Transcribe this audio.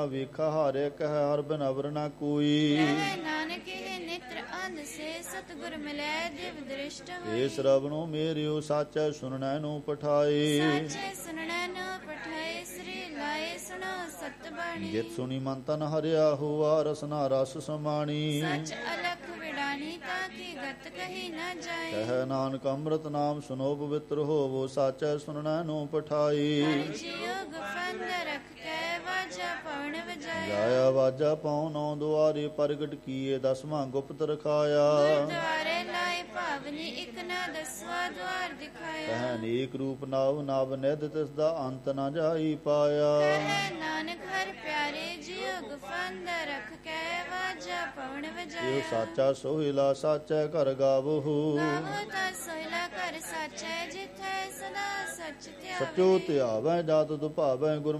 ਵੇਖਾ ਹਾਰੇ ਕਹਿ ਹਰ ਬਿਨ ਅਵਰ ਨਾ ਕੋਈ। ਨਾਨਕ ਇਹ ਨਿਤਰ ਅੰਧ ਸੇ ਸਤਿਗੁਰ ਮਿਲੈ ਦਿਵ ਦ੍ਰਿਸ਼ਟ ਹੋਈ। ਏ ਸਰਵਣੋ ਮੇਰਿਓ ਸਾਚੈ ਸੁਣਨੈ ਨੂੰ ਪਠਾਏ। ਸਾਚੈ ਸੁਣਨੈ ਨੂੰ ਪਠਾਏ ਸ੍ਰੀ ਲਾਏ ਸੁਣੋ ਸਤ ਬਾਣੀ। ਜਿਤ ਸੁਣੀ ਮਨ ਤਨ ਹਰਿਆ ਹੋਆ ਰਸਨਾ ਰਸ ਸਮਾਣੀ। ਸਚ ਅਲਖ ਵਿਡਾਣੀ ਤਾਂ ਕੀ ਗਤ ਕਹੀ ਨ ਜਾਏ। ਕਹਿ ਨਾਨਕ ਅੰਮ੍ਰਿਤ ਨਾਮ ਸੁਨੋ ਪਵਿੱਤਰ ਹੋਵੋ ਸਾਚੈ ਸੁਣਨੈ ਨੂੰ ਪਠਾਈ। ਹਰਿ ਜੀਉ ਗੁਫੰਦ ਰਖ ਕੇ ਵਾਜਾ ਪਵਨ ਵਜਾਇਆ। ਜਾਇਆ ਵਾਜਾ ਪਾਉ ਨੌ ਦੁਆਰੇ ਪ੍ਰਗਟ ਕੀਏ ਦਸਵਾਂ ਗੁਪਤ ਰਖਾਇਆ। ਗੁਰਦੁਆਰੇ ਲਾਏ ਭਾਵਨੀ ਇਕ ਨਾ ਦਸਵਾਂ ਦੁਆਰ ਦਿਖਾਇਆ। ਕਹਿ ਅਨੇਕ ਰੂਪ ਨਵ ਨਵ ਨਿਧ ਤਿਸ ਦਾ ਅੰਤ ਨ ਜਾਈ ਪਾਇਆ। ਕਹਿ ਨਾਨਕ ਹਰਿ ਪਿਆਰੇ ਜੀਉ ਗੁਫੰਦ ਰਖ ਕੇ ਵਾਜਾ ਪਵਨ ਵਜਾਇਆ। ਇਹ ਸਾਚਾ ਸੋਹਿਲਾ ਸਾਚੈ ਘਰ ਗਾਵਹੁ। ਗਾਵੋ ਤਾ ਸੋਹਿਲਾ ਘਰ ਸਾਚੈ ਜਿਥੈ ਸਦਾ ਸਚ ਧਿਆਵੈ। ਸਚੋ ਧਿਆਵੈ ਜਾਤ ਦੁਭਾਵੈ ਗੁਰ